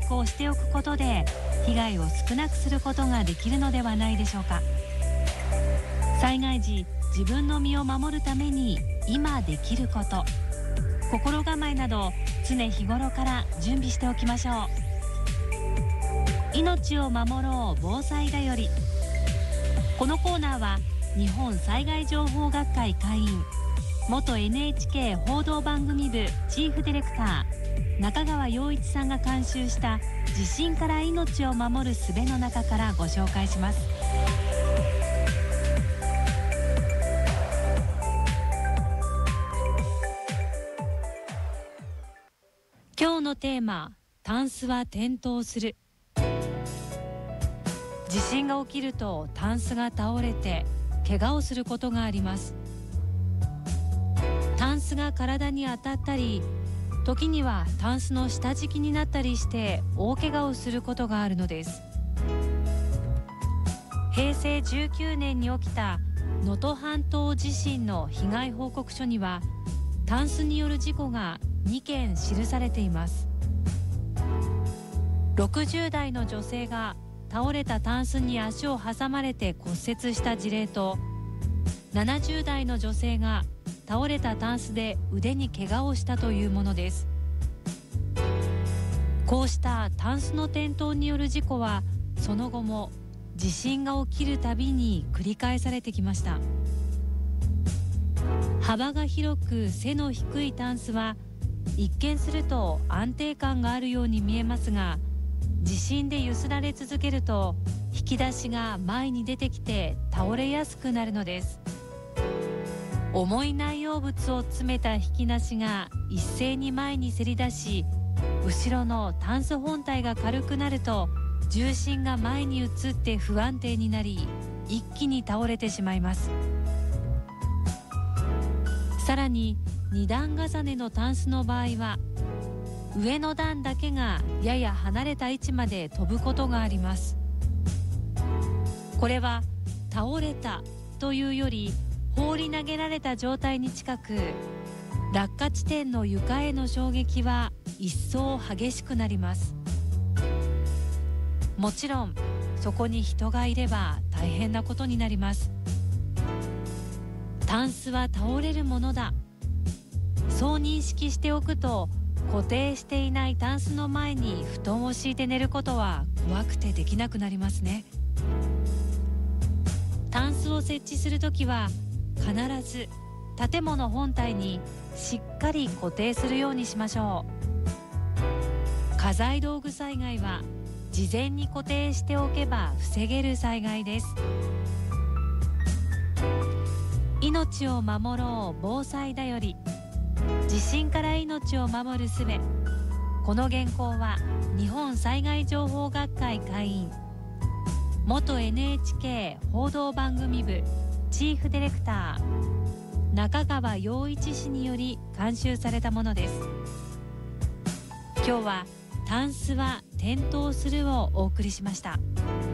をしておくことで被害を少なくすることができるのではないでしょうか。災害時、自分の身を守るために今できること、心構えなど常日頃から準備しておきましょう。命を守ろう防災だより。このコーナーは日本災害情報学会会員、元 NHK 報道番組部チーフディレクター中川陽一さんが監修した地震から命を守る術の中からご紹介します。今日のテーマ、タンスは転倒する。地震が起きるとタンスが倒れて怪我をすることがあります。タンスが体に当たったり、時にはタンスの下敷きになったりして大怪我をすることがあるのです。平成19年に起きた能登半島地震の被害報告書には、タンスによる事故が2件記されています。60代の女性が倒れたタンスに足を挟まれて骨折した事例と、70代の女性が倒れたタンスで腕に怪我をしたというものです。こうしたタンスの転倒による事故はその後も地震が起きるたびに繰り返されてきました。幅が広く背の低いタンスは一見すると安定感があるように見えますが、地震で揺すられ続けると引き出しが前に出てきて倒れやすくなるのです。重い内容物を詰めた引き出しが一斉に前にせり出し、後ろのタンス本体が軽くなると重心が前に移って不安定になり、一気に倒れてしまいます。さらに2段重ねのタンスの場合は、上の段だけがやや離れた位置まで飛ぶことがあります。これは倒れたというより放り投げられた状態に近く、落下地点の床への衝撃は一層激しくなります。もちろんそこに人がいれば大変なことになります。タンスは倒れるものだ、そう認識しておくと、固定していないタンスの前に布団を敷いて寝ることは怖くてできなくなりますね。タンスを設置するときは必ず建物本体にしっかり固定するようにしましょう。家財道具災害は事前に固定しておけば防げる災害です。命を守ろう防災だより。地震から命を守る術。この原稿は日本災害情報学会会員、元 NHK 報道番組部チーフディレクター中川陽一氏により監修されたものです。今日はタンスは転倒するをお送りしました。